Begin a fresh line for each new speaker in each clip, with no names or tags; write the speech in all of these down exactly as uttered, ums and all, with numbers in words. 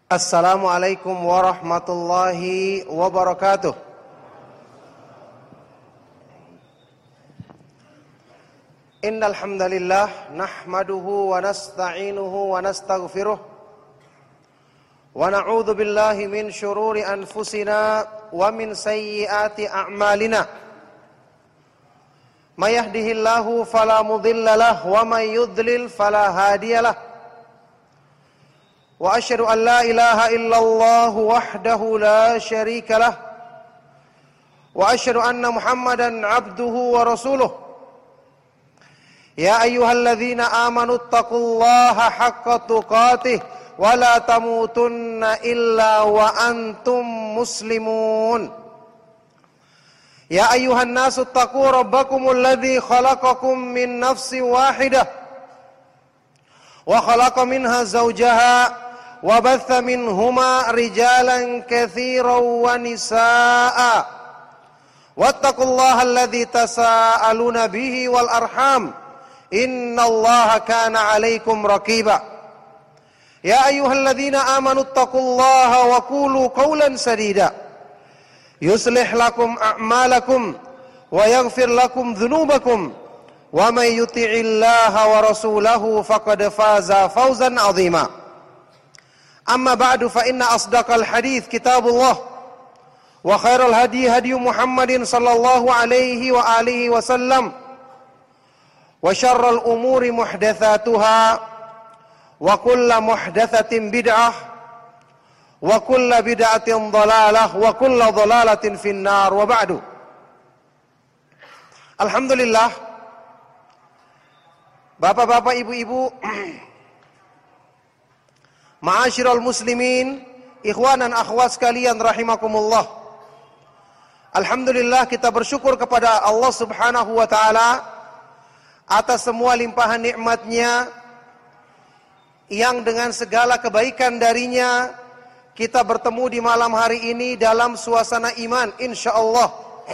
Assalamualaikum warahmatullahi wabarakatuh. Innal hamdalillah nahmaduhu wa nasta'inuhu wa nastaghfiruh wa na'udzu billahi min shururi anfusina wa min sayyiati a'malina. May yahdihillahu fala mudilla lahu wa may yudlil fala hadiyalah. Wa asyhadu an la ilaha illallah wahdahu la syarika lah. Wa asyhadu anna Muhammadan abduhu wa rasuluh. Ya ayyuhalladzina amanu taqullaha haqqa tuqatih wa la tamutunna illa wa antum muslimun. Ya ayyuhan nasu taqu rabbakumul ladzi khalaqakum min nafsin wahidah wa khalaqa minha zawjaha wa batha minhuma rijalan katsiran wa nisaa'a wattaqullaha alladzi tasaaluna bihi wal arham innallaha kana 'alaikum raqiba. Ya ayyuhalladzina amanu taqullaha wa qulu qawlan sadida yuslih lakum a'malakum wa yaghfir lakum dhunubakum wa may yuti'illaha wa rasulahu faqad faza fawzan 'azima. Amma ba'du fa inna asdaqal hadits kitabullah wa khairal hadi hadi Muhammadin sallallahu alaihi wa alihi wasallam wa syarrul umuri muhdatsatuha wa kullu muhdatsatin bid'ah wa kullu bid'atin dhalalah wa kullu dhalalatin finnar wa ba'du. Alhamdulillah, bapak-bapak, ibu-ibu, ma'asyiral muslimin, ikhwan dan akhwat sekalian rahimakumullah. Alhamdulillah, kita bersyukur kepada Allah Subhanahu wa taala atas semua limpahan nikmat-Nya yang dengan segala kebaikan darinya kita bertemu di malam hari ini dalam suasana iman insyaallah.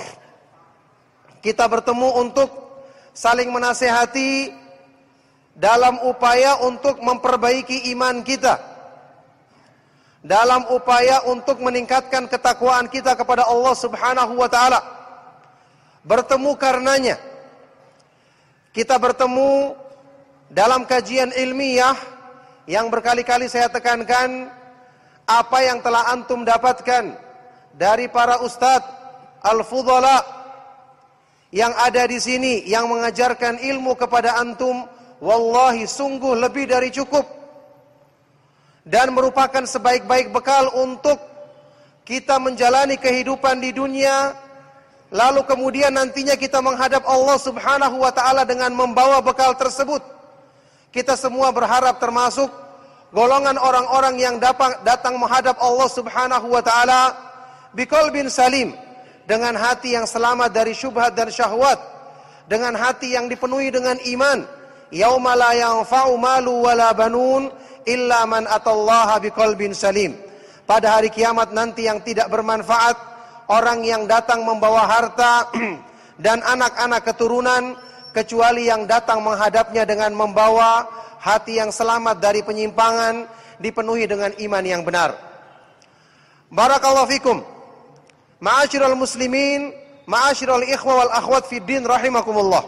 Kita bertemu untuk saling menasehati dalam upaya untuk memperbaiki iman kita, dalam upaya untuk meningkatkan ketakwaan kita kepada Allah Subhanahu wa taala. Bertemu karenanya. Kita bertemu dalam kajian ilmiah yang berkali-kali saya tekankan apa yang telah antum dapatkan dari para ustadz al-fudhala yang ada di sini yang mengajarkan ilmu kepada antum, wallahi sungguh lebih dari cukup dan merupakan sebaik-baik bekal untuk kita menjalani kehidupan di dunia, lalu kemudian nantinya kita menghadap Allah Subhanahu wa taala dengan membawa bekal tersebut. Kita semua berharap termasuk golongan orang-orang yang datang, datang menghadap Allah Subhanahu wa taala biqalbin salim, dengan hati yang selamat dari syubhat dan syahwat, dengan hati yang dipenuhi dengan iman. Yauma la yanfa'u malu wala banun illa man atallaha biqalbin salim. Pada hari kiamat nanti yang tidak bermanfaat orang yang datang membawa harta dan anak-anak keturunan, kecuali yang datang menghadapnya dengan membawa hati yang selamat dari penyimpangan, dipenuhi dengan iman yang benar. Barakallahu fikum. Ma'asyiral muslimin, ma'asyiral ikhwa wal akhwat fid din rahimakumullah.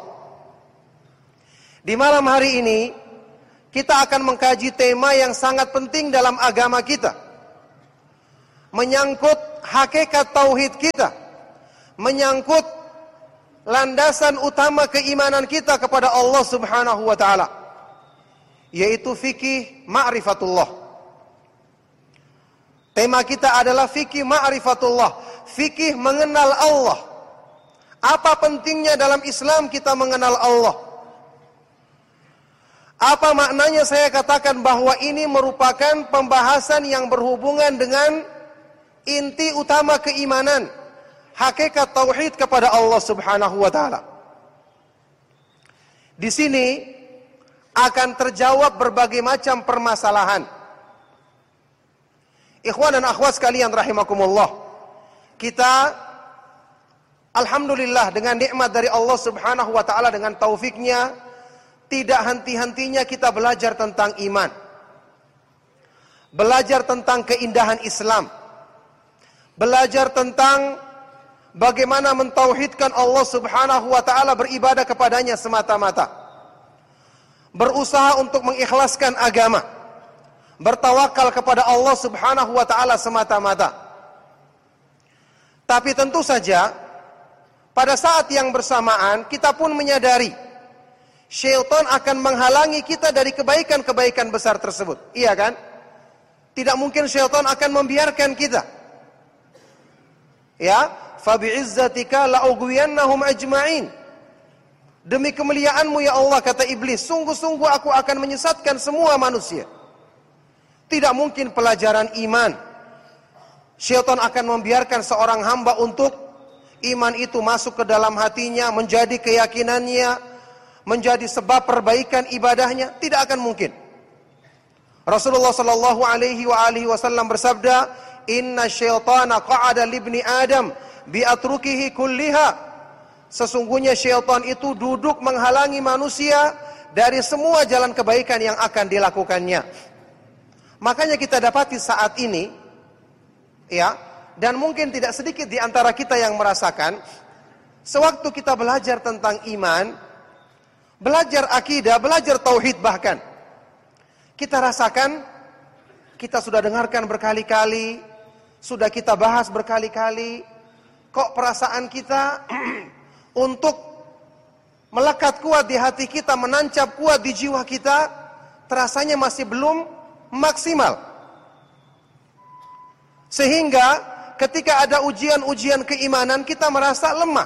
Di malam hari ini kita akan mengkaji tema yang sangat penting dalam agama kita, menyangkut hakikat tauhid kita, menyangkut landasan utama keimanan kita kepada Allah Subhanahu wa taala, yaitu fikih ma'rifatullah. Tema kita adalah fikih ma'rifatullah, fikih mengenal Allah. Apa pentingnya dalam Islam kita mengenal Allah? Apa maknanya saya katakan bahwa ini merupakan pembahasan yang berhubungan dengan inti utama keimanan, hakikat tauhid kepada Allah Subhanahu wa taala. Di sini akan terjawab berbagai macam permasalahan. Ikhwan dan akhwat sekalian rahimakumullah. Kita alhamdulillah dengan nikmat dari Allah Subhanahu wa taala, dengan taufiknya, tidak henti-hentinya kita belajar tentang iman. belajar tentang keindahan Islam, belajar tentang bagaimana mentauhidkan Allah Subhanahu wa taala, beribadah kepadanya semata-mata, berusaha untuk mengikhlaskan agama, bertawakal kepada Allah Subhanahu wa taala semata-mata. Tapi tentu saja pada saat yang bersamaan kita pun menyadari syaitan akan menghalangi kita dari kebaikan-kebaikan besar tersebut. Iya kan? Tidak mungkin syaitan akan membiarkan kita. Ya, fa bi'izzatika la'ughwiyannahum ajma'in. Demi kemuliaanmu ya Allah, kata iblis, sungguh-sungguh aku akan menyesatkan semua manusia. Tidak mungkin pelajaran iman syaitan akan membiarkan seorang hamba untuk iman itu masuk ke dalam hatinya, menjadi keyakinannya, menjadi sebab perbaikan ibadahnya. Tidak akan mungkin. Rasulullah sallallahu alaihi wa alihi wasallam bersabda, "Inna syaitana qa'ada libni Adam bi atrukihi kulliha." Sesungguhnya syaitan itu duduk menghalangi manusia dari semua jalan kebaikan yang akan dilakukannya. Makanya kita dapati saat ini, ya, dan mungkin tidak sedikit di antara kita yang merasakan, sewaktu kita belajar tentang iman, belajar akidah, belajar tauhid bahkan, kita rasakan, kita sudah dengarkan berkali-kali, sudah kita bahas berkali-kali, kok perasaan kita untuk melekat kuat di hati kita, menancap kuat di jiwa kita, terasanya masih belum maksimal. Sehingga ketika ada ujian-ujian keimanan, kita merasa lemah.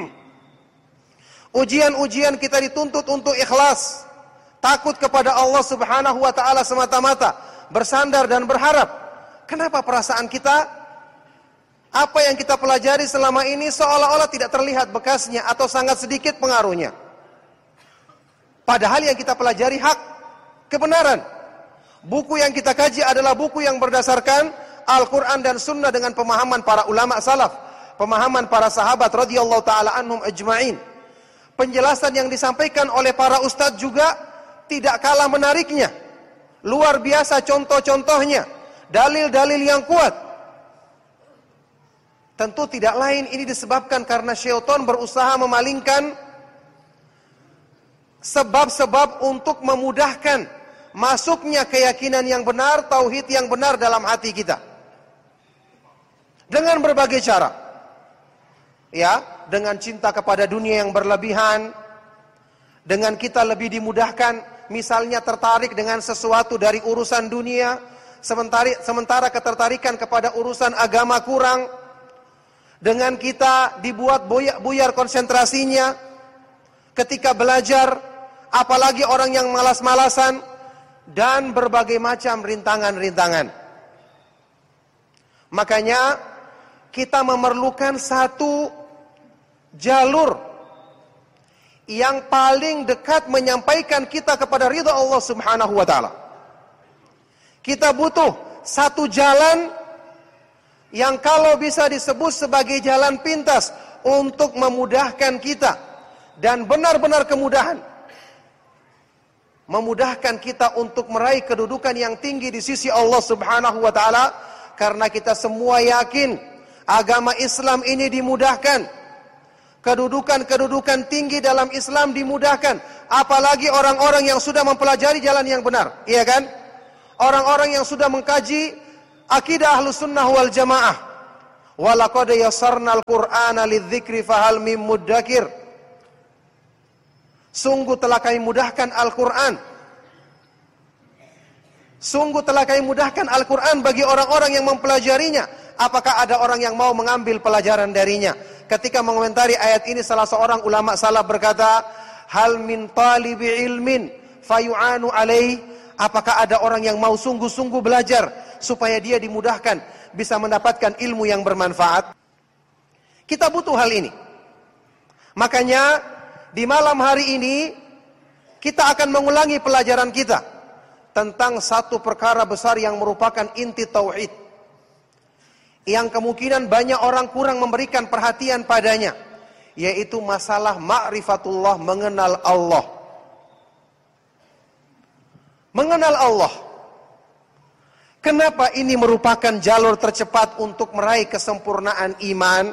Ujian-ujian kita dituntut untuk ikhlas, takut kepada Allah Subhanahu wa taala semata-mata, bersandar dan berharap. Kenapa perasaan kita, apa yang kita pelajari selama ini seolah-olah tidak terlihat bekasnya atau sangat sedikit pengaruhnya? Padahal yang kita pelajari hak, kebenaran. Buku yang kita kaji adalah buku yang berdasarkan Al-Quran dan Sunnah dengan pemahaman para ulama salaf, pemahaman para sahabat radhiyallahu ta'ala anhum ajma'in. Penjelasan yang disampaikan oleh para ustadz juga tidak kalah menariknya. Luar biasa contoh-contohnya, dalil-dalil yang kuat. Tentu tidak lain ini disebabkan karena syaitan berusaha memalingkan sebab-sebab untuk memudahkan masuknya keyakinan yang benar, tauhid yang benar dalam hati kita. Dengan berbagai cara. Ya, dengan cinta kepada dunia yang berlebihan, dengan kita lebih dimudahkan, misalnya tertarik dengan sesuatu dari urusan dunia, sementara, sementara ketertarikan kepada urusan agama kurang, dengan kita dibuat buyar, buyar konsentrasinya ketika belajar, apalagi orang yang malas-malasan, dan berbagai macam rintangan-rintangan. Makanya kita memerlukan satu jalur yang paling dekat menyampaikan kita kepada ridha Allah Subhanahu wa taala. Kita butuh satu jalan yang kalau bisa disebut sebagai jalan pintas untuk memudahkan kita, dan benar-benar kemudahan, memudahkan kita untuk meraih kedudukan yang tinggi di sisi Allah Subhanahu wa taala, karena kita semua yakin agama Islam ini dimudahkan. Kedudukan-kedudukan tinggi dalam Islam dimudahkan, apalagi orang-orang yang sudah mempelajari jalan yang benar, iya kan? Orang-orang yang sudah mengkaji akidah Ahlus Sunnah wal Jamaah. Walaqad yassarnal Qur'ana lidzikri fahal mim muddakir. Sungguh telah kami mudahkan Al-Quran. Sungguh telah kami mudahkan Al-Quran bagi orang-orang yang mempelajarinya. Apakah ada orang yang mau mengambil pelajaran darinya? Ketika mengomentari ayat ini, salah seorang ulama salaf berkata, hal min talibi ilmin fayu'anu alaih. Apakah ada orang yang mau sungguh-sungguh belajar supaya dia dimudahkan bisa mendapatkan ilmu yang bermanfaat? Kita butuh hal ini. Makanya di malam hari ini kita akan mengulangi pelajaran kita tentang satu perkara besar yang merupakan inti tauhid, yang kemungkinan banyak orang kurang memberikan perhatian padanya, yaitu masalah ma'rifatullah, mengenal Allah. Mengenal Allah. Kenapa ini merupakan jalur tercepat untuk meraih kesempurnaan iman?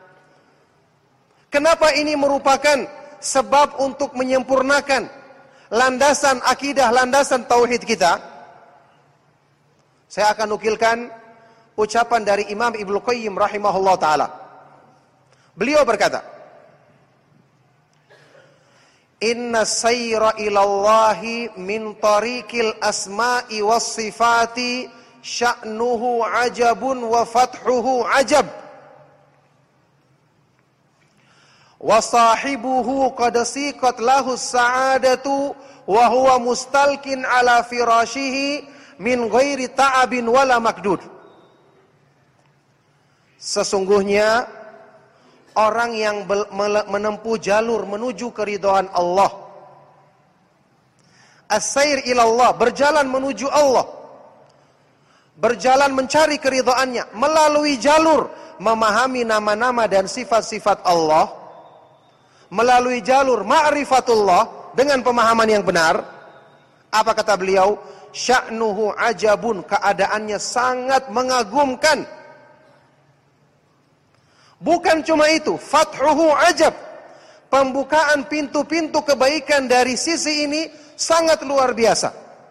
Kenapa ini merupakan sebab untuk menyempurnakan landasan akidah, landasan tauhid kita? Saya akan nukilkan ucapan dari Imam Ibnu Qayyim rahimahullah ta'ala. Beliau berkata, Inna sayra ilallahi min tariqil asma'i was sifati sya'nuhu ajabun wa fathuhu ajab. Wa sahibuhu qad siqat lahu sa'adatu wa huwa mustalkin ala firashihi min ghairi ta'abin wala makdud. Sesungguhnya orang yang menempuh jalur menuju keridhaan Allah, as-sayr ilallah, berjalan menuju Allah, berjalan mencari keridhaannya melalui jalur memahami nama-nama dan sifat-sifat Allah, melalui jalur ma'rifatullah dengan pemahaman yang benar. Apa kata beliau? Sya'nuhu ajabun, keadaannya sangat mengagumkan. Bukan cuma itu, fathuhu ajab, pembukaan pintu-pintu kebaikan dari sisi ini sangat luar biasa.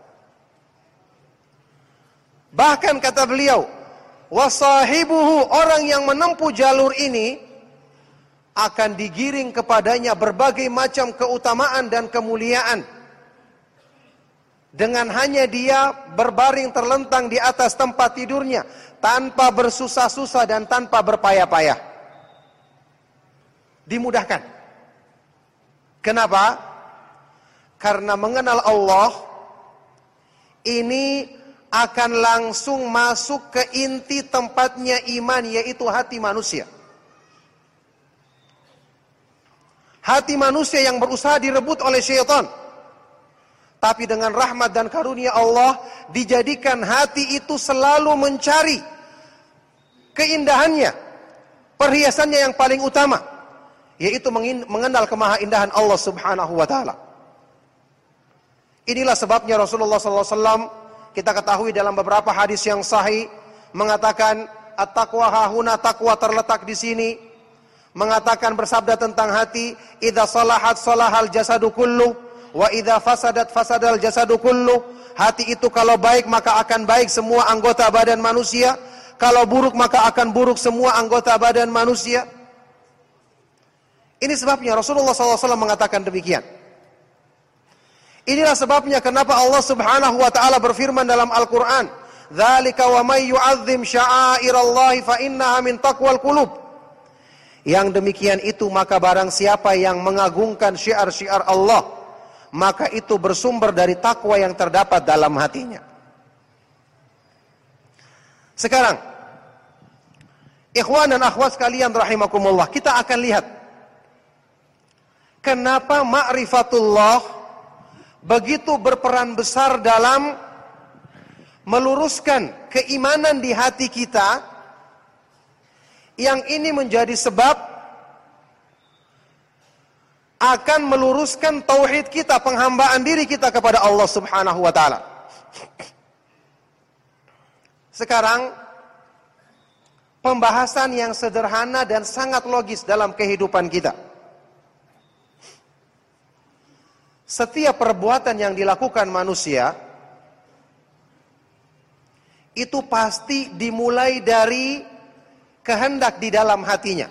Bahkan kata beliau, wasahibuhu, orang yang menempuh jalur ini akan digiring kepadanya berbagai macam keutamaan dan kemuliaan. Dengan hanya dia berbaring terlentang di atas tempat tidurnya, tanpa bersusah-susah dan tanpa berpayah-payah. Dimudahkan. Kenapa? Karena mengenal Allah ini akan langsung masuk ke inti tempatnya iman, yaitu hati manusia. Hati manusia yang berusaha direbut oleh syaitan. Tapi dengan rahmat dan karunia Allah, dijadikan hati itu selalu mencari keindahannya, perhiasannya yang paling utama, yaitu mengenal kemahaindahan Allah subhanahu wa ta'ala. Inilah sebabnya Rasulullah sallallahu alaihi wasallam, kita ketahui dalam beberapa hadis yang sahih, mengatakan at-taqwa hahuna, takwa terletak di sini. Mengatakan, bersabda tentang hati, idza salahat salahal jasadu kullu wa idza fasadat fasadal jasadu kullu. Hati itu kalau baik maka akan baik semua anggota badan manusia, kalau buruk maka akan buruk semua anggota badan manusia. Ini sebabnya Rasulullah sallallahu alaihi wasallam mengatakan demikian. Inilah sebabnya kenapa Allah subhanahu wa ta'ala berfirman dalam Al-Quran, dzalika wa may yu'azzim sya'airallahi fa innaha min taqwal qulub. Yang demikian itu, maka barang siapa yang mengagungkan syiar-syiar Allah, maka itu bersumber dari takwa yang terdapat dalam hatinya. Sekarang, ikhwan dan akhwat sekalian rahimakumullah, kita akan lihat kenapa ma'rifatullah begitu berperan besar dalam meluruskan keimanan di hati kita, yang ini menjadi sebab akan meluruskan tauhid kita, penghambaan diri kita kepada Allah subhanahu wa ta'ala. Sekarang, pembahasan yang sederhana dan sangat logis dalam kehidupan kita. Setiap perbuatan yang dilakukan manusia itu pasti dimulai dari kehendak di dalam hatinya.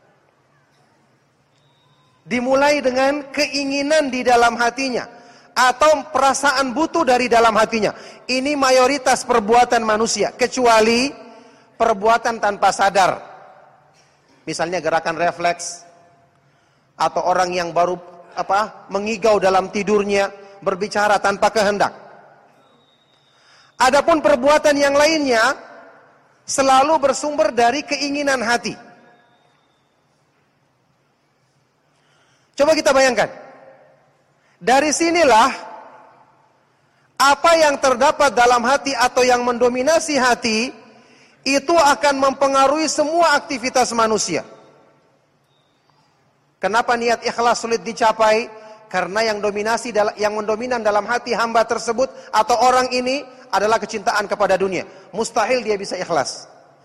Dimulai dengan keinginan di dalam hatinya atau perasaan butuh dari dalam hatinya. Ini mayoritas perbuatan manusia, kecuali perbuatan tanpa sadar. Misalnya gerakan refleks, atau orang yang baru apa mengigau dalam tidurnya, berbicara tanpa kehendak. Adapun perbuatan yang lainnya selalu bersumber dari keinginan hati. Coba kita bayangkan. Dari sinilah apa yang terdapat dalam hati atau yang mendominasi hati itu akan mempengaruhi semua aktivitas manusia. Kenapa niat ikhlas sulit dicapai? Karena yang dominasi yang mendominan dalam hati hamba tersebut atau orang ini adalah kecintaan kepada dunia. Mustahil dia bisa ikhlas.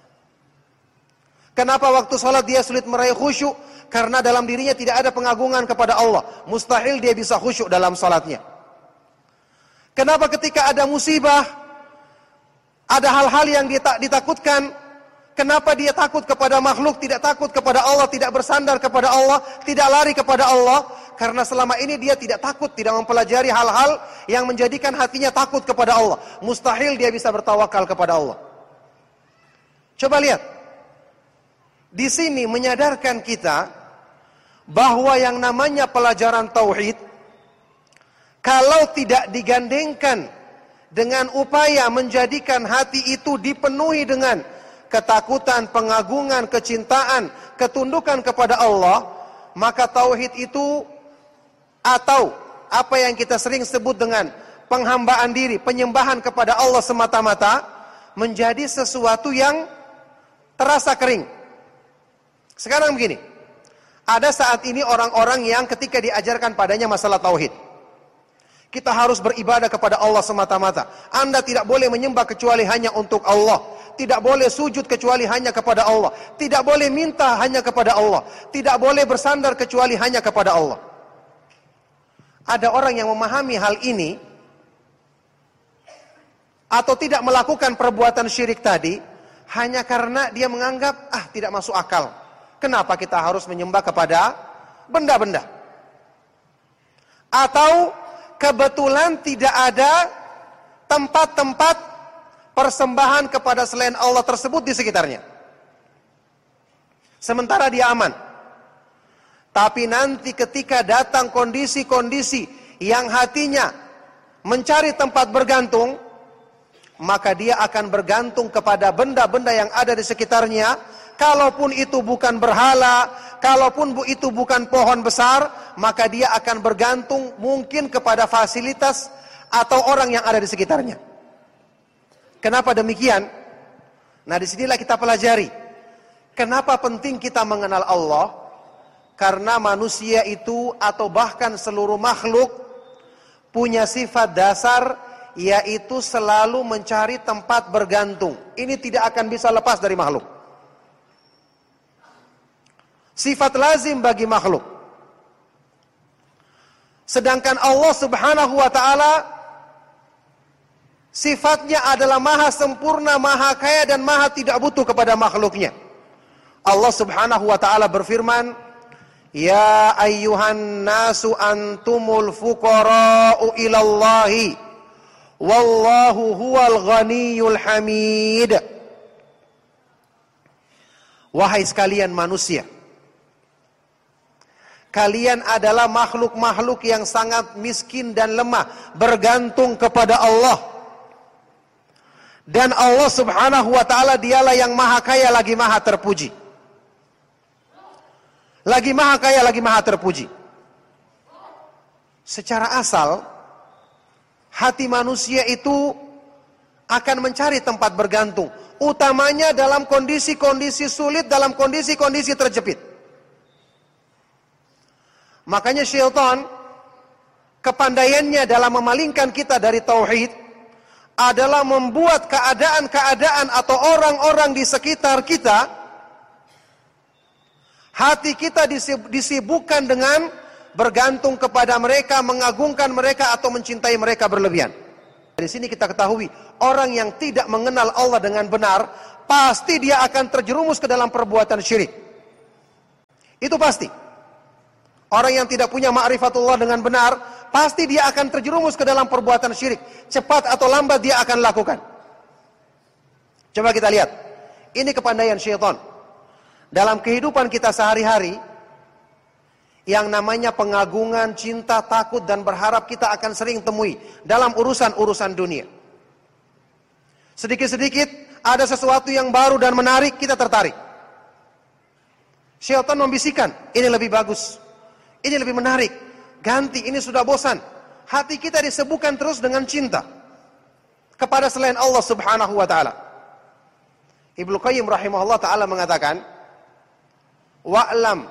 Kenapa waktu sholat dia sulit meraih khusyuk? Karena dalam dirinya tidak ada pengagungan kepada Allah. Mustahil dia bisa khusyuk dalam sholatnya. Kenapa ketika ada musibah, ada hal-hal yang ditakutkan, kenapa dia takut kepada makhluk, tidak takut kepada Allah, tidak bersandar kepada Allah, tidak lari kepada Allah? Karena selama ini dia tidak takut, tidak mempelajari hal-hal yang menjadikan hatinya takut kepada Allah. Mustahil dia bisa bertawakal kepada Allah. Coba lihat. Di sini menyadarkan kita bahwa yang namanya pelajaran tauhid, kalau tidak digandengkan dengan upaya menjadikan hati itu dipenuhi dengan ketakutan, pengagungan, kecintaan, ketundukan kepada Allah, maka tauhid itu atau apa yang kita sering sebut dengan penghambaan diri, penyembahan kepada Allah semata-mata, menjadi sesuatu yang terasa kering. Sekarang begini, ada saat ini orang-orang yang ketika diajarkan padanya masalah tauhid, kita harus beribadah kepada Allah semata-mata. Anda tidak boleh menyembah kecuali hanya untuk Allah. Tidak boleh sujud kecuali hanya kepada Allah. Tidak boleh minta hanya kepada Allah. Tidak boleh bersandar kecuali hanya kepada Allah. Ada orang yang memahami hal ini atau tidak melakukan perbuatan syirik tadi hanya karena dia menganggap ah tidak masuk akal. Kenapa kita harus menyembah kepada benda-benda? Atau kebetulan tidak ada tempat-tempat persembahan kepada selain Allah tersebut di sekitarnya. Sementara dia aman. Tapi nanti ketika datang kondisi-kondisi yang hatinya mencari tempat bergantung, maka dia akan bergantung kepada benda-benda yang ada di sekitarnya. Kalaupun itu bukan berhala, kalaupun itu bukan pohon besar, maka dia akan bergantung mungkin kepada fasilitas atau orang yang ada di sekitarnya. Kenapa demikian? Nah, disinilah kita pelajari. Kenapa penting kita mengenal Allah? Karena manusia itu atau bahkan seluruh makhluk punya sifat dasar, yaitu selalu mencari tempat bergantung. Ini tidak akan bisa lepas dari makhluk. Sifat lazim bagi makhluk. Sedangkan Allah Subhanahu wa ta'ala sifatnya adalah maha sempurna, maha kaya dan maha tidak butuh kepada makhluknya. Allah Subhanahu wa ta'ala berfirman, Ya ayyuhan nasu antumul fuqara'u ilallahi wallahu huwal ghaniyul hamid. Wahai sekalian manusia, kalian adalah makhluk-makhluk yang sangat miskin dan lemah, bergantung kepada Allah. Dan Allah Subhanahu wa ta'ala dialah yang maha kaya lagi maha terpuji. Lagi maha kaya, lagi maha terpuji. Secara asal, hati manusia itu akan mencari tempat bergantung. Utamanya dalam kondisi-kondisi sulit, dalam kondisi-kondisi terjepit. Makanya syaitan, kepandaiannya dalam memalingkan kita dari tauhid, adalah membuat keadaan-keadaan atau orang-orang di sekitar kita, hati kita disibukkan dengan bergantung kepada mereka, mengagungkan mereka atau mencintai mereka berlebihan. Dari sini kita ketahui, orang yang tidak mengenal Allah dengan benar, pasti dia akan terjerumus ke dalam perbuatan syirik. Itu pasti. Orang yang tidak punya ma'rifatullah dengan benar, pasti dia akan terjerumus ke dalam perbuatan syirik. Cepat atau lambat dia akan lakukan. Coba kita lihat. Ini kepandaian syaitan. Dalam kehidupan kita sehari-hari, yang namanya pengagungan, cinta, takut, dan berharap kita akan sering temui dalam urusan-urusan dunia. Sedikit-sedikit ada sesuatu yang baru dan menarik, kita tertarik. Syaitan membisikkan, ini lebih bagus, ini lebih menarik, ganti, ini sudah bosan. Hati kita disibukkan terus dengan cinta kepada selain Allah Subhanahu wa ta'ala. Ibnu Qayyim rahimahullah ta'ala mengatakan, wa'lam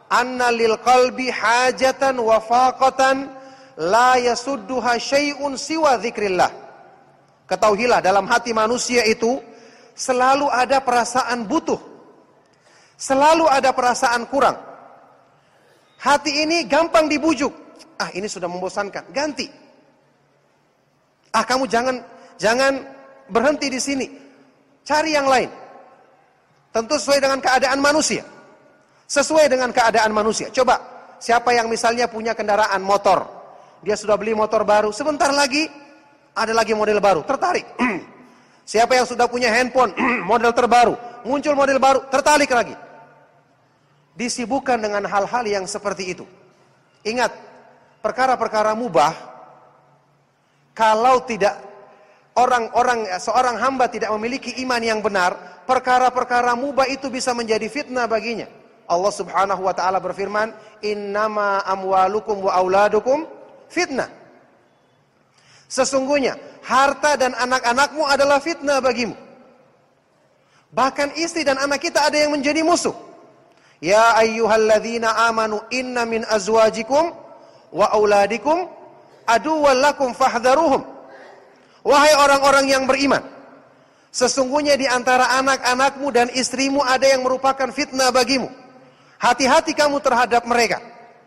anna lil qalbi hajatan wa faqatan la yasudduha syai'un siwa dzikrillah. Ketahuilah, dalam hati manusia itu selalu ada perasaan butuh, selalu ada perasaan kurang. Hati ini gampang dibujuk. Ah, ini sudah membosankan, ganti. Ah, kamu jangan jangan berhenti di sini, cari yang lain. Tentu sesuai dengan keadaan manusia. Sesuai dengan keadaan manusia. Coba, siapa yang misalnya punya kendaraan motor, dia sudah beli motor baru, sebentar lagi ada lagi model baru, tertarik. Siapa yang sudah punya handphone, model terbaru, muncul model baru, tertarik lagi. Disibukkan dengan hal-hal yang seperti itu. Ingat, perkara-perkara mubah, kalau tidak orang-orang, seorang hamba tidak memiliki iman yang benar, perkara-perkara mubah itu bisa menjadi fitnah baginya. Allah Subhanahu wa taala berfirman, "Innama amwalukum wa auladukum fitnah." Sesungguhnya harta dan anak-anakmu adalah fitnah bagimu. Bahkan istri dan anak kita ada yang menjadi musuh. Ya ayyuhalladzina amanu inna min azwajikum wa auladikum aduwwan lakum fahdharuhum. Wahai orang-orang yang beriman, sesungguhnya di antara anak-anakmu dan istrimu ada yang merupakan fitnah bagimu. Hati-hati kamu terhadap mereka.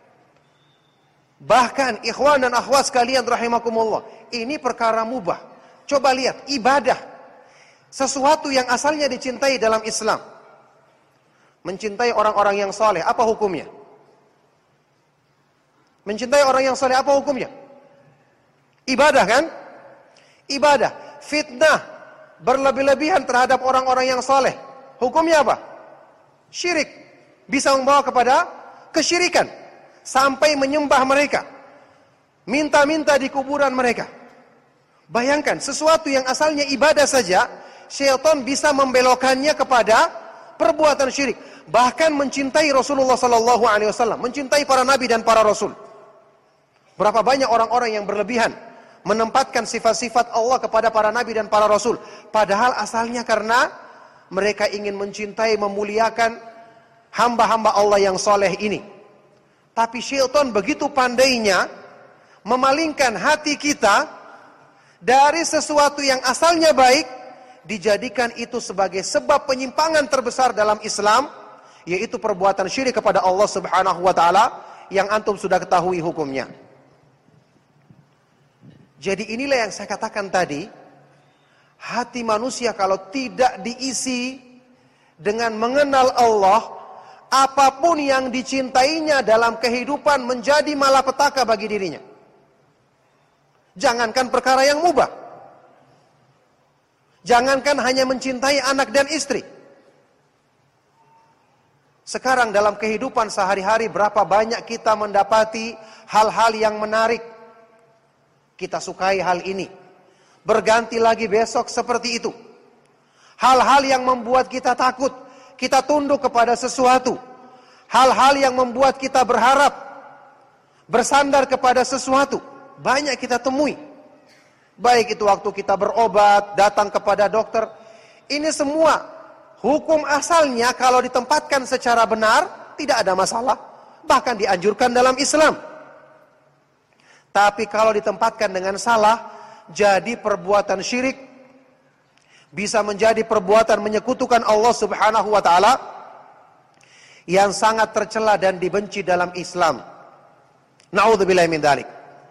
Bahkan ikhwan dan akhwat sekalian rahimakumullah, ini perkara mubah. Coba lihat, ibadah, sesuatu yang asalnya dicintai dalam Islam. Mencintai orang-orang yang saleh, apa hukumnya? Mencintai orang yang saleh, apa hukumnya? Ibadah kan? Ibadah. Fitnah, berlebih-lebihan terhadap orang-orang yang saleh, hukumnya apa? Syirik. Bisa membawa kepada kesyirikan sampai menyembah mereka, minta-minta di kuburan mereka. Bayangkan, sesuatu yang asalnya ibadah saja, syaitan bisa membelokkannya kepada perbuatan syirik. Bahkan mencintai Rasulullah sallallahu alaihi wasallam, mencintai para nabi dan para rasul. Berapa banyak orang-orang yang berlebihan menempatkan sifat-sifat Allah kepada para nabi dan para rasul, padahal asalnya karena mereka ingin mencintai, memuliakan hamba-hamba Allah yang soleh ini. Tapi syaitan begitu pandainya memalingkan hati kita dari sesuatu yang asalnya baik, dijadikan itu sebagai sebab penyimpangan terbesar dalam Islam, yaitu perbuatan syirik kepada Allah Subhanahu wa taala yang antum sudah ketahui hukumnya. Jadi inilah yang saya katakan tadi, hati manusia kalau tidak diisi dengan mengenal Allah, apapun yang dicintainya dalam kehidupan menjadi malapetaka bagi dirinya. Jangankan perkara yang mubah, jangankan hanya mencintai anak dan istri. Sekarang dalam kehidupan sehari-hari, berapa banyak kita mendapati hal-hal yang menarik. Kita sukai hal ini, berganti lagi besok seperti itu. Hal-hal yang membuat kita takut, kita tunduk kepada sesuatu. Hal-hal yang membuat kita berharap, bersandar kepada sesuatu, banyak kita temui. Baik itu waktu kita berobat, datang kepada dokter. Ini semua hukum asalnya kalau ditempatkan secara benar tidak ada masalah, bahkan dianjurkan dalam Islam. Tapi kalau ditempatkan dengan salah, jadi perbuatan syirik, bisa menjadi perbuatan menyekutukan Allah Subhanahu wa taala yang sangat tercela dan dibenci dalam Islam. Na'udzubillahi min dzalik.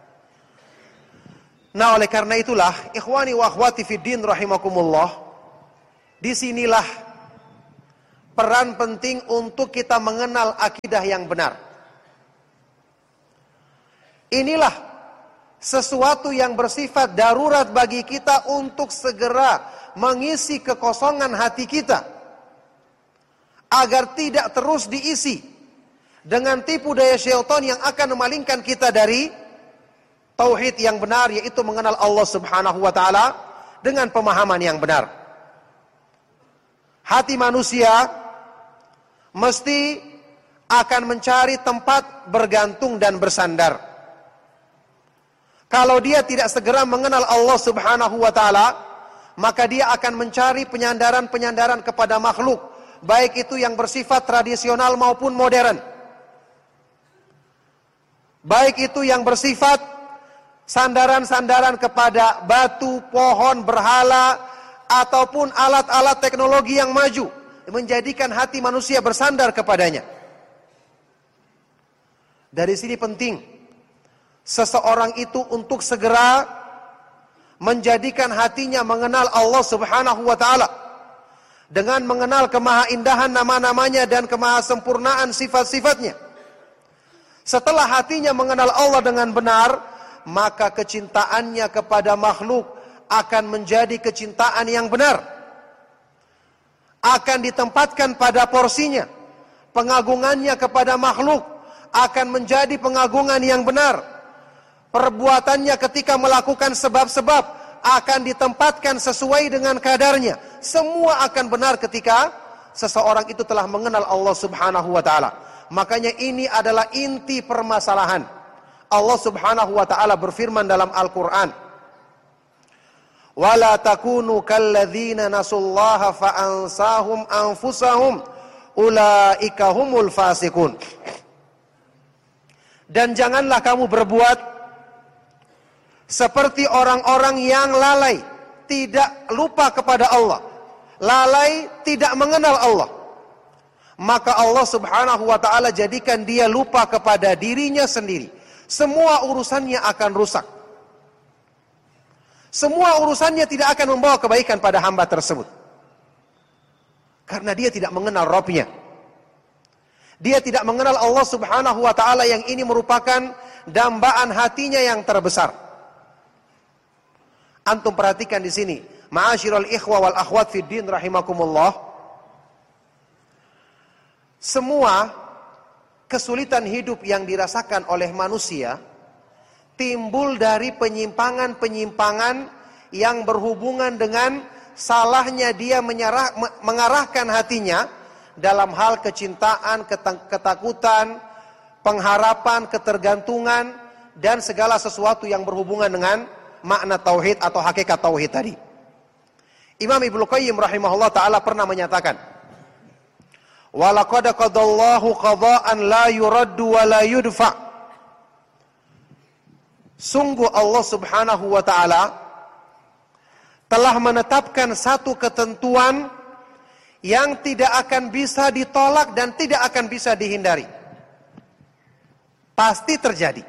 Nah, oleh karena itulah, ikhwani wa akhwati fid din rahimakumullah, disinilah peran penting untuk kita mengenal akidah yang benar. Inilah sesuatu yang bersifat darurat bagi kita untuk segera mengisi kekosongan hati kita, agar tidak terus diisi dengan tipu daya syaitan yang akan memalingkan kita dari tauhid yang benar, yaitu mengenal Allah Subhanahu wa taala dengan pemahaman yang benar. Hati manusia mesti akan mencari tempat bergantung dan bersandar. Kalau dia tidak segera mengenal Allah Subhanahu wa taala, maka dia akan mencari penyandaran-penyandaran kepada makhluk, baik itu yang bersifat tradisional maupun modern. baik itu yang bersifat sandaran-sandaran kepada batu, pohon, berhala, ataupun alat-alat teknologi yang maju, menjadikan hati manusia bersandar kepadanya. Dari sini penting seseorang itu untuk segera menjadikan hatinya mengenal Allah Subhanahu wa ta'ala, dengan mengenal kemahaindahan nama-namanya dan kemahasempurnaan sifat-sifatnya. Setelah hatinya mengenal Allah dengan benar, maka kecintaannya kepada makhluk akan menjadi kecintaan yang benar, akan ditempatkan pada porsinya. Pengagungannya kepada makhluk akan menjadi pengagungan yang benar. Perbuatannya ketika melakukan sebab-sebab akan ditempatkan sesuai dengan kadarnya. Semua akan benar ketika seseorang itu telah mengenal Allah Subhanahu wa ta'ala. Makanya ini adalah inti permasalahan. Allah Subhanahu wa ta'ala berfirman dalam Al-Quran, وَلَا تَكُونُوا كَالَّذِينَ نَسُوا اللَّهَ فَأَنْسَاهُمْ أَنْفُسَهُمْ أُولَئِكَ هُمُ الْفَاسِقُونَ. Dan janganlah kamu berbuat seperti orang-orang yang lalai, tidak lupa kepada Allah, lalai tidak mengenal Allah. Maka Allah Subhanahu wa ta'ala jadikan dia lupa kepada dirinya sendiri. Semua urusannya akan rusak. Semua urusannya tidak akan membawa kebaikan pada hamba tersebut, karena dia tidak mengenal Rabb-nya. Dia tidak mengenal Allah Subhanahu wa ta'ala, yang ini merupakan dambaan hatinya yang terbesar. Antum perhatikan di sini, ma'asyiral ikhwa wal akhwat fid din rahimakumullah. Semua kesulitan hidup yang dirasakan oleh manusia timbul dari penyimpangan-penyimpangan yang berhubungan dengan salahnya dia menyerah, mengarahkan hatinya dalam hal kecintaan, ketakutan, pengharapan, ketergantungan, dan segala sesuatu yang berhubungan dengan makna tauhid atau hakikat tauhid tadi. Imam Ibnu Qayyim rahimahullah ta'ala pernah menyatakan, وَلَقَدْ قَضَى اللَّهُ قَضَاءً لَا يُرَدُّ وَلَا يُدْفَعُ. Sungguh Allah Subhanahu wa ta'ala telah menetapkan satu ketentuan yang tidak akan bisa ditolak dan tidak akan bisa dihindari. Pasti terjadi.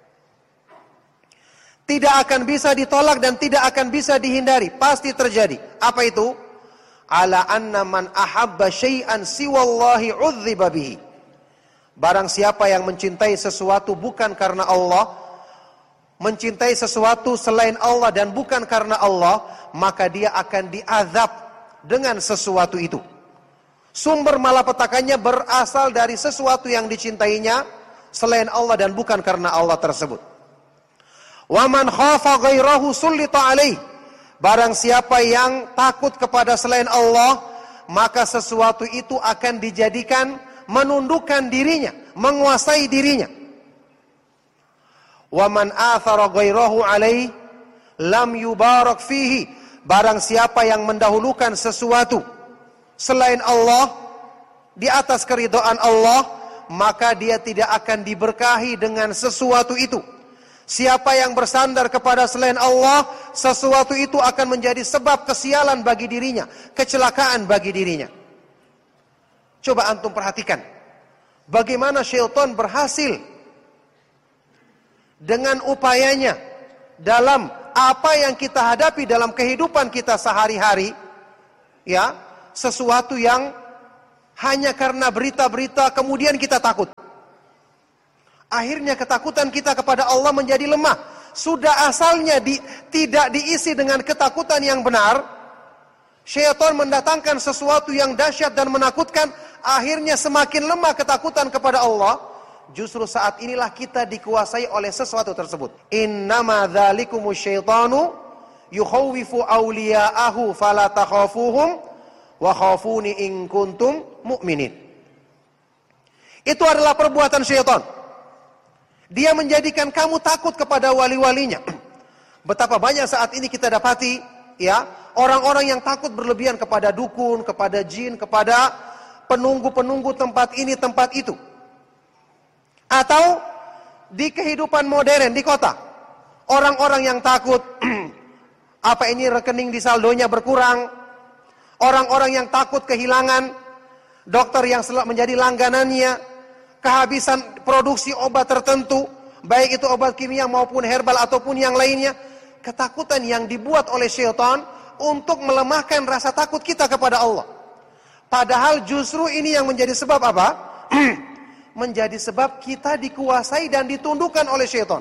Tidak akan bisa ditolak dan tidak akan bisa dihindari. Pasti terjadi. Apa itu? Ala anna man ahabba syai'an siwallahi udziba bihi. Barang siapa yang mencintai sesuatu bukan karena Allah, mencintai sesuatu selain Allah dan bukan karena Allah, maka dia akan diazab dengan sesuatu itu. Sumber malapetakannya berasal dari sesuatu yang dicintainya selain Allah dan bukan karena Allah tersebut. Wa man khafa ghairahu sullita alaih. Barang siapa yang takut kepada selain Allah, maka sesuatu itu akan dijadikan menundukkan dirinya, menguasai dirinya. Wa man athara ghairahu alaih lam yubarak fihi. Barang siapa yang mendahulukan sesuatu selain Allah di atas keridhaan Allah, maka dia tidak akan diberkahi dengan sesuatu itu. Siapa yang bersandar kepada selain Allah, sesuatu itu akan menjadi sebab kesialan bagi dirinya, kecelakaan bagi dirinya. Coba antum perhatikan bagaimana syaitan berhasil dengan upayanya dalam apa yang kita hadapi dalam kehidupan kita sehari-hari, ya, sesuatu yang hanya karena berita-berita kemudian kita takut. Akhirnya ketakutan kita kepada Allah menjadi lemah. Sudah asalnya di, tidak diisi dengan ketakutan yang benar, syaitan mendatangkan sesuatu yang dahsyat dan menakutkan. Akhirnya semakin lemah ketakutan kepada Allah. Justru saat inilah kita dikuasai oleh sesuatu tersebut. Innama dzalikumus syaitanu yukhawwifu awliya'ahu fala takhafuhum wa khafuni in kuntum mu'minin. Itu adalah perbuatan syaitan. Dia menjadikan kamu takut kepada wali-walinya. Betapa banyak saat ini kita dapati, ya, orang-orang yang takut berlebihan kepada dukun, kepada jin, kepada penunggu-penunggu tempat ini, tempat itu. Atau di kehidupan modern di kota. Orang-orang yang takut apa ini rekening di saldonya berkurang. Orang-orang yang takut kehilangan dokter yang menjadi langganannya, kehabisan produksi obat tertentu, baik itu obat kimia maupun herbal ataupun yang lainnya. Ketakutan yang dibuat oleh syaitan untuk melemahkan rasa takut kita kepada Allah. Padahal justru ini yang menjadi sebab apa? Menjadi sebab kita dikuasai dan ditundukkan oleh syaitan.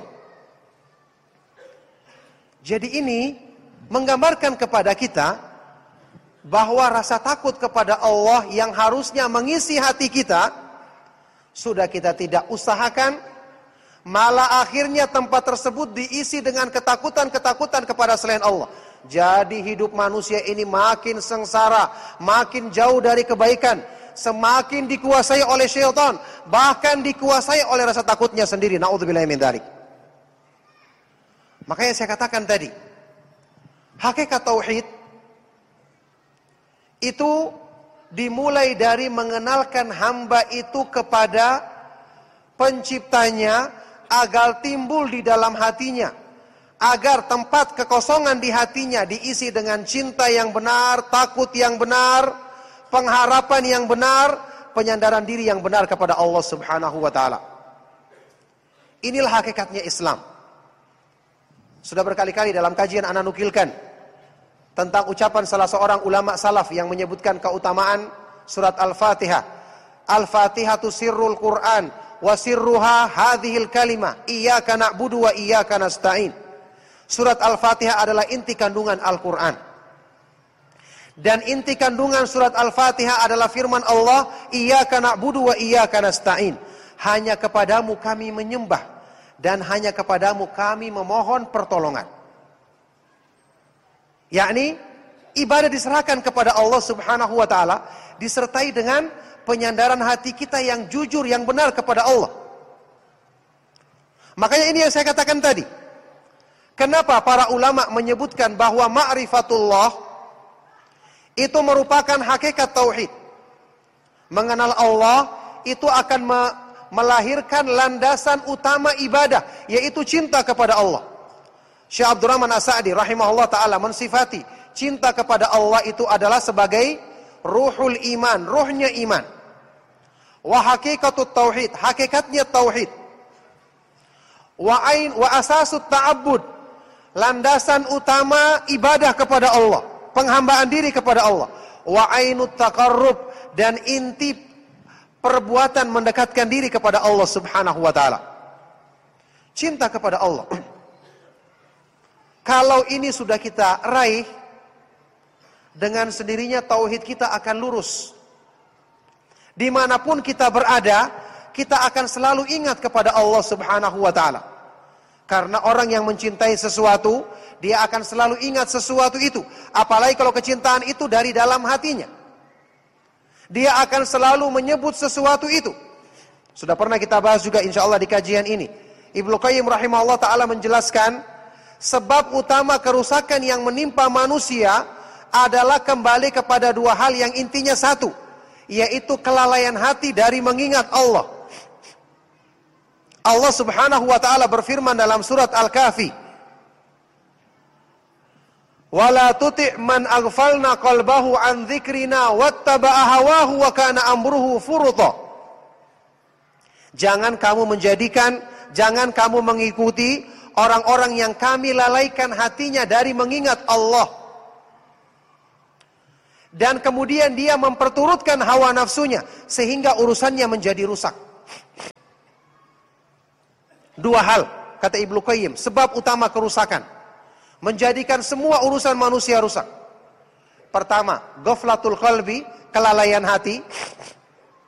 Jadi ini menggambarkan kepada kita bahwa rasa takut kepada Allah yang harusnya mengisi hati kita, sudah kita tidak usahakan, malah akhirnya tempat tersebut diisi dengan ketakutan-ketakutan kepada selain Allah. Jadi hidup manusia ini makin sengsara, makin jauh dari kebaikan, semakin dikuasai oleh syaitan, bahkan dikuasai oleh rasa takutnya sendiri. Na'udzubillahi min dzalik. Makanya saya katakan tadi, hakikat tauhid itu dimulai dari mengenalkan hamba itu kepada penciptanya agar timbul di dalam hatinya. Agar tempat kekosongan di hatinya diisi dengan cinta yang benar, takut yang benar, pengharapan yang benar, penyandaran diri yang benar kepada Allah Subhanahu wa taala. Inilah hakikatnya Islam. Sudah berkali-kali dalam kajian ana nukilkan tentang ucapan salah seorang ulama salaf yang menyebutkan keutamaan surat Al-Fatihah. Al-Fatihatu sirrul Quran wa sirruha hadhil kalimah iyyaka na'budu wa iyyaka nasta'in. Surat Al-Fatihah adalah inti kandungan Al-Quran. Dan inti kandungan surat Al-Fatihah adalah firman Allah, iyyaka na'budu wa iyyaka nasta'in. Hanya kepadamu kami menyembah, dan hanya kepadamu kami memohon pertolongan. Yakni, ibadah diserahkan kepada Allah Subhanahu wa ta'ala, disertai dengan penyandaran hati kita yang jujur, yang benar kepada Allah. Makanya ini yang saya katakan tadi. Kenapa para ulama menyebutkan bahwa ma'rifatullah itu merupakan hakikat tauhid. Mengenal Allah itu akan me melahirkan landasan utama ibadah, yaitu cinta kepada Allah. Syekh Abdurrahman As-Sa'di rahimahullah ta'ala mensifati cinta kepada Allah itu adalah sebagai ruhul iman, ruhnya iman. Wa hakikatut tauhid, hakikatnya tauhid. Wa ain wa asasut ta'abbud, landasan utama ibadah kepada Allah, penghambaan diri kepada Allah. Wa ainut taqarrub, dan inti perbuatan mendekatkan diri kepada Allah Subhanahu wa taala. Cinta kepada Allah. Kalau ini sudah kita raih, dengan sendirinya tauhid kita akan lurus. Dimanapun kita berada, kita akan selalu ingat kepada Allah Subhanahu wa taala. Karena orang yang mencintai sesuatu, dia akan selalu ingat sesuatu itu. Apalagi kalau kecintaan itu dari dalam hatinya. Dia akan selalu menyebut sesuatu itu. Sudah pernah kita bahas juga insya Allah di kajian ini. Ibnu Qayyim rahimahullah ta'ala menjelaskan, sebab utama kerusakan yang menimpa manusia adalah kembali kepada dua hal yang intinya satu, yaitu kelalaian hati dari mengingat Allah. Allah Subhanahu wa taala berfirman dalam surat Al-Kahfi, "Wala tuti' man aghfalna qalbahu an dzikrina wattaba'a hawahu wa kana amruhu furuta." Jangan kamu menjadikan, jangan kamu mengikuti orang-orang yang kami lalaikan hatinya dari mengingat Allah. Dan kemudian dia memperturutkan hawa nafsunya sehingga urusannya menjadi rusak. Dua hal, kata Ibnu Qayyim, sebab utama kerusakan, menjadikan semua urusan manusia rusak. Pertama, ghaflatul qalbi, kelalaian hati.